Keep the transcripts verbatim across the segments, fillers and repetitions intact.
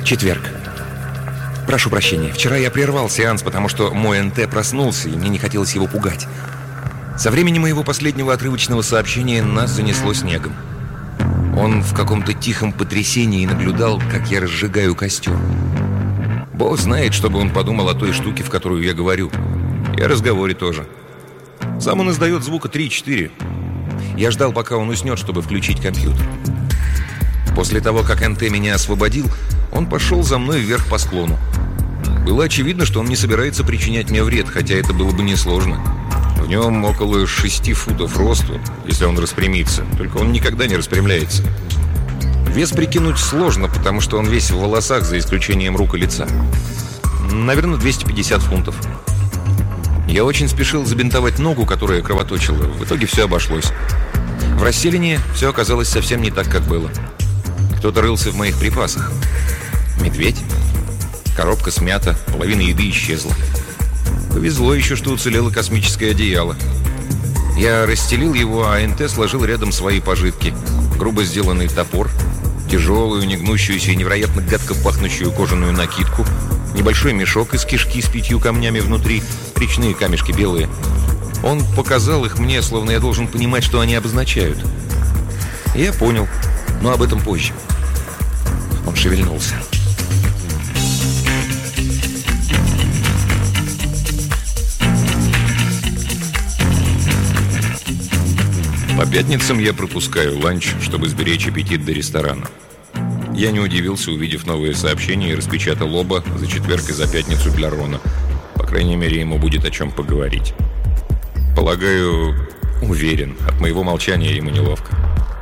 Четверг. Прошу прощения, вчера я прервал сеанс, потому что мой эн тэ проснулся, и мне не хотелось его пугать. Со времени моего последнего отрывочного сообщения нас занесло снегом. Он в каком-то тихом потрясении наблюдал, как я разжигаю костер. Бог знает, что бы он подумал о той штуке, в которую я говорю. И о разговоре тоже. Сам он издает звука три-четыре. Я ждал, пока он уснет, чтобы включить компьютер. После того, как эн тэ меня освободил, он пошел за мной вверх по склону. Было очевидно, что он не собирается причинять мне вред, хотя это было бы несложно. В нем около шести футов росту, если он распрямится. Только он никогда не распрямляется. Вес прикинуть сложно, потому что он весь в волосах, за исключением рук и лица. Наверное, двести пятьдесят фунтов. Я очень спешил забинтовать ногу, которая кровоточила. В итоге все обошлось. В расселине все оказалось совсем не так, как было. Кто-то рылся в моих припасах. Медведь. Коробка смята, половина еды исчезла. Повезло еще, что уцелело космическое одеяло. Я расстелил его, а эн тэ сложил рядом свои пожитки. Грубо сделанный топор, тяжелую, негнущуюся и невероятно гадко пахнущую кожаную накидку, небольшой мешок из кишки с пятью камнями внутри, речные камешки белые. Он показал их мне, словно я должен понимать, что они обозначают. И я понял, но об этом позже. Он шевельнулся. По пятницам я пропускаю ланч, чтобы сберечь аппетит до ресторана. Я не удивился, увидев новые сообщения, и распечатал оба за четверг и за пятницу для Рона. По крайней мере, ему будет о чем поговорить. Полагаю, уверен, от моего молчания ему неловко.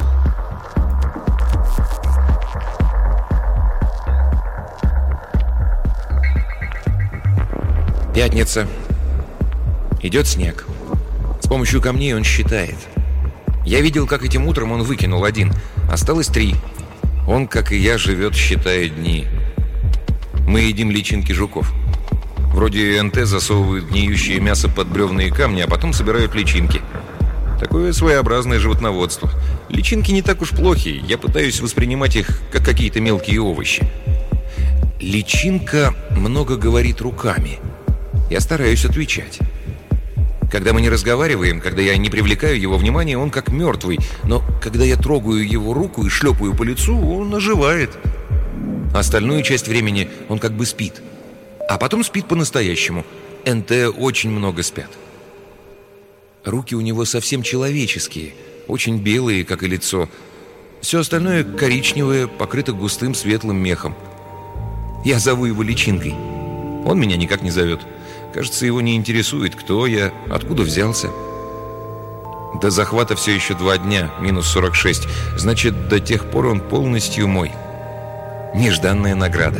Пятница. Идет снег. С помощью камней он считает. Я видел, как этим утром он выкинул один. Осталось три. Он, как и я, живет, считая дни. Мы едим личинки жуков. Вроде эн тэ засовывают гниющее мясо под бревна и камни, а потом собирают личинки. Такое своеобразное животноводство. Личинки не так уж плохи. Я пытаюсь воспринимать их как какие-то мелкие овощи. Личинка много говорит руками. Я стараюсь отвечать. Когда мы не разговариваем, когда я не привлекаю его внимания, он как мертвый. Но когда я трогаю его руку и шлепаю по лицу, он оживает. Остальную часть времени он как бы спит. А потом спит по-настоящему. эн тэ очень много спят. Руки у него совсем человеческие, очень белые, как и лицо. Все остальное коричневое, покрыто густым светлым мехом. Я зову его личинкой. Он меня никак не зовет. Кажется, его не интересует, кто я, откуда взялся. До захвата все еще два дня, минус сорок шесть. Значит, до тех пор он полностью мой. Нежданная награда.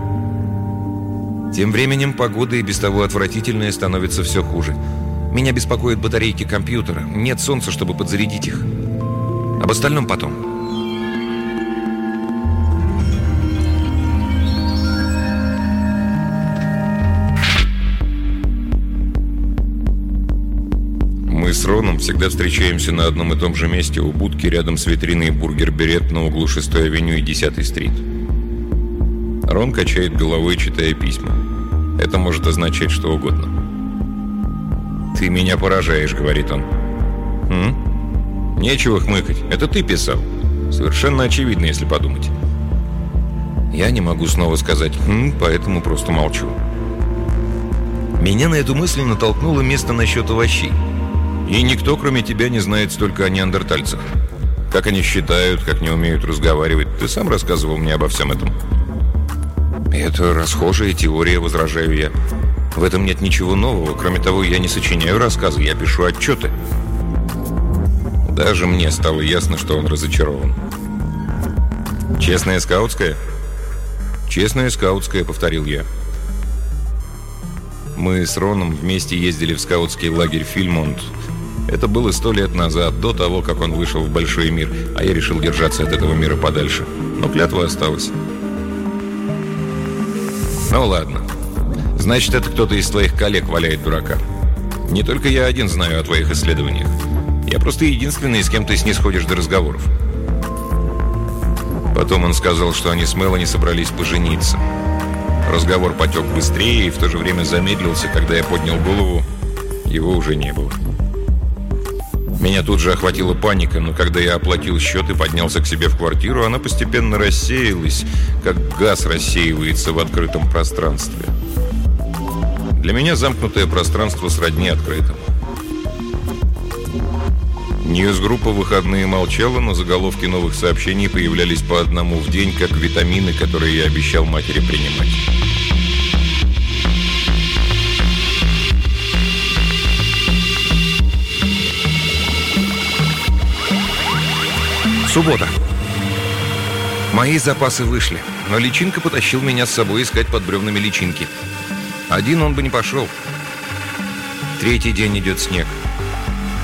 Тем временем погода и без того отвратительная становится все хуже. Меня беспокоят батарейки компьютера. Нет солнца, чтобы подзарядить их. Об остальном потом. Мы с Роном всегда встречаемся на одном и том же месте у будки рядом с витриной «Бургер Берет» на углу шестой авеню и десятой стрит. Рон качает головой, читая письма. Это может означать что угодно. «Ты меня поражаешь», — говорит он. «М? Нечего хмыкать. Это ты писал. Совершенно очевидно, если подумать». Я не могу снова сказать «хм», поэтому просто молчу. Меня на эту мысль натолкнуло место насчет овощей. И никто, кроме тебя, не знает столько о неандертальцах. Как они считают, как не умеют разговаривать. Ты сам рассказывал мне обо всем этом. Это расхожая теория, возражаю я. В этом нет ничего нового. Кроме того, я не сочиняю рассказы, я пишу отчеты. Даже мне стало ясно, что он разочарован. «Честная скаутская?» «Честная скаутская», — повторил я. Мы с Роном вместе ездили в скаутский лагерь «Фильмонт». Это было сто лет назад, до того, как он вышел в большой мир, а я решил держаться от этого мира подальше. Но клятва осталась. Ну ладно. Значит, это кто-то из твоих коллег валяет дурака. Не только я один знаю о твоих исследованиях. Я просто единственный, с кем ты снисходишь до разговоров. Потом он сказал, что они с Мелани собрались пожениться. Разговор потек быстрее и в то же время замедлился. Когда я поднял голову, его уже не было. Меня тут же охватила паника, но когда я оплатил счет и поднялся к себе в квартиру, она постепенно рассеялась, как газ рассеивается в открытом пространстве. Для меня замкнутое пространство сродни открытому. Ньюсгруппа в выходные молчала, но заголовки новых сообщений появлялись по одному в день, как витамины, которые я обещал матери принимать. Суббота. Мои запасы вышли, но личинка потащил меня с собой искать под бревнами личинки. Один он бы не пошел. Третий день идет снег.